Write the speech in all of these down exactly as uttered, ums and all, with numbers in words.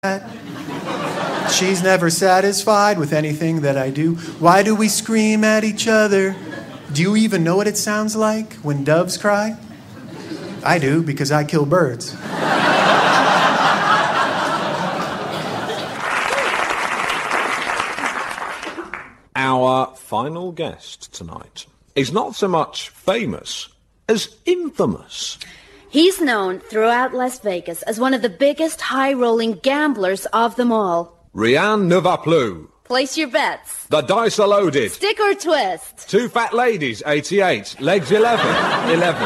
She's never satisfied with anything that I do. Why do we scream at each other? Do you even know what it sounds like when doves cry? I do, because I kill birds. Our final guest tonight is not so much famous as infamous. He's known throughout Las Vegas as one of the biggest high-rolling gamblers of them all. Rianne ne va plus. Place your bets. The dice are loaded. Stick or twist. Two fat ladies, eighty-eight. Legs, eleven. eleven.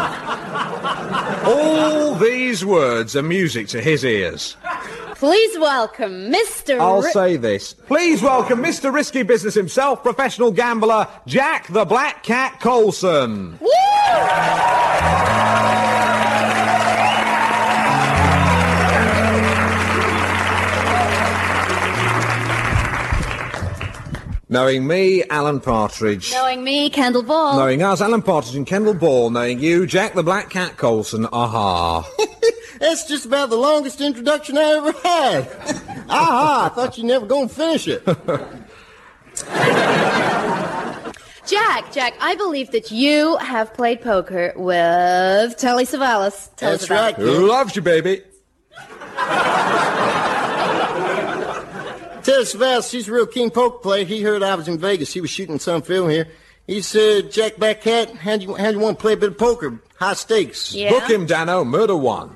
All these words are music to his ears. Please welcome Mister I'll Ri- say this. Please welcome Mister Risky Business himself, professional gambler, Jack the Black Cat Colson. Woo! Knowing me, Alan Partridge. Knowing me, Kendall Ball. Knowing us, Alan Partridge and Kendall Ball. Knowing you, Jack the Black Cat Colson. Aha. That's just about the longest introduction I ever had. Aha, I thought you were never going to finish it. Jack, Jack, I believe that you have played poker with Telly Savalas. Tell That's us about right. it. Who loves you, baby? Tell Savalas, she's a real keen poker player. He heard I was in Vegas. He was shooting some film here. He said, Jack Blackcat, how do you, how do you want to play a bit of poker? High stakes. Yeah? Book him, Dano. Murder one.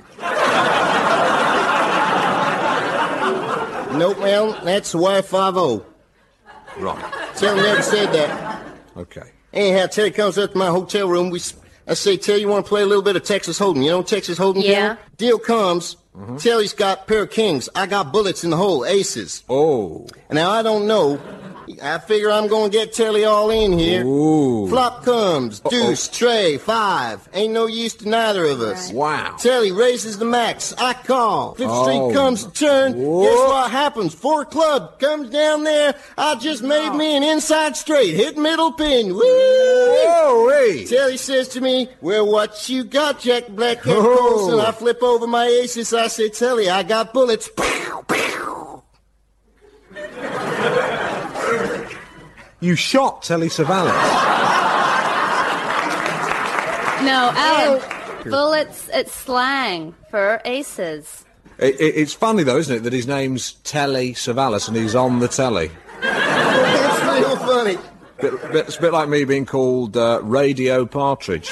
Nope, man, that's the Y five oh. Right. Telly never said that. Okay. Anyhow, Telly comes up to my hotel room. We, I say, Telly, you want to play a little bit of Texas Hold'em? You know Texas Hold'em? Yeah. Telly? Deal comes. Mm-hmm. Telly's got a pair of kings. I got bullets in the hole, aces. Oh. Now, I don't know. I figure I'm going to get Telly all in here. Ooh. Flop comes, deuce, Uh-oh. tray, five. Ain't no use to neither of us. Right. Wow. Telly raises the max. I call. Fifth Oh. Street comes to turn. Whoa. Guess what happens? Four club comes down there. I just made me an inside straight. Hit middle pin. Woo! Whoa, hey. Telly says to me, well, what you got, Jack Blackcat Oh. Colson? I flip over my aces. I say, Telly, I got bullets. Pow, pow. You shot Telly Savalas. No, Alan, bullets, it's slang for aces. It, it, it's funny, though, isn't it, that his name's Telly Savalas and he's on the telly. That's real funny. Bit, bit, it's a bit like me being called uh, Radio Partridge.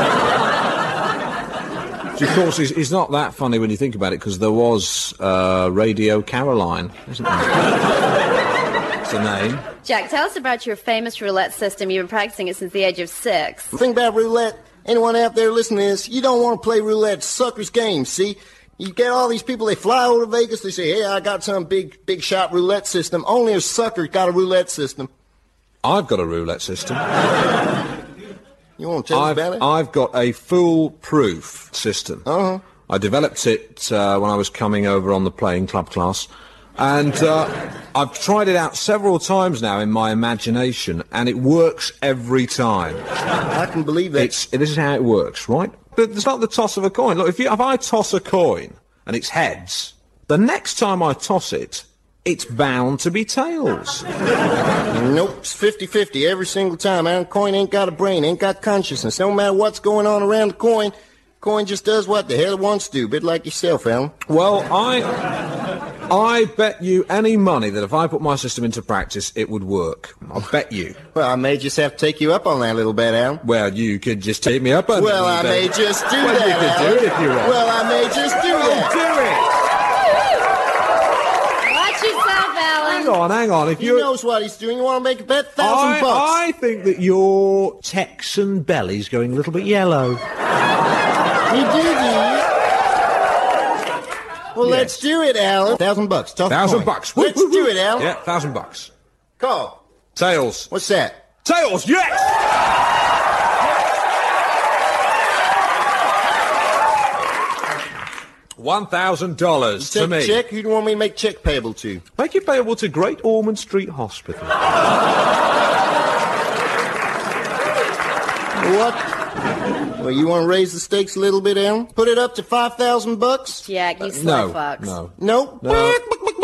Which, of course, is, is not that funny when you think about it, because there was uh, Radio Caroline, isn't there? It's a name. Jack, tell us about your famous roulette system. You've been practicing it since the age of six. The thing about roulette, anyone out there listening to this, you don't want to play roulette. Sucker's game, see? You get all these people, they fly over to Vegas, they say, hey, I got some big, big shot roulette system. Only a sucker's got a roulette system. I've got a roulette system. You want to tell I've, us about it? I've got a foolproof system. Uh-huh. I developed it uh, when I was coming over on the playing club class. And uh, I've tried it out several times now in my imagination, and it works every time. I can believe that. It's, this is how it works, right? But it's like the toss of a coin. Look, if, you, if I toss a coin and it's heads, the next time I toss it, it's bound to be tails. Nope, it's fifty-fifty every single time. And coin ain't got a brain, ain't got consciousness. No matter what's going on around the coin, coin just does what the hell it wants to do. A bit like yourself, Alan. Well, I... I bet you any money that if I put my system into practice, it would work. I'll bet you. Well, I may just have to take you up on that little bit, Alan. Well, you could just take me up on it. Well, I then. may just do Well, that, you could Alan. do it if you want. Well, I may just do that. Do it! Watch yourself, Alan. Hang on, hang on. If He you knows what he's doing. You want to make a bet? Thousand I, bucks. I think that your Texan belly's going a little bit yellow. You do, do you? Well, Yes. let's do it, Alan. Thousand bucks. Toss the Thousand coin. bucks. Let's Woo, woo, do woo. it, Alan. Yeah, thousand bucks. Call. Tails. What's that? Tails, yes! One thousand dollars to Take me. a check. Who do you want me to make check payable to? Make it payable to Great Ormond Street Hospital. What? Well, you want to raise the stakes a little bit, Alan? Put it up to five thousand bucks? Jack, you no, slow fucks. no. Nope. No.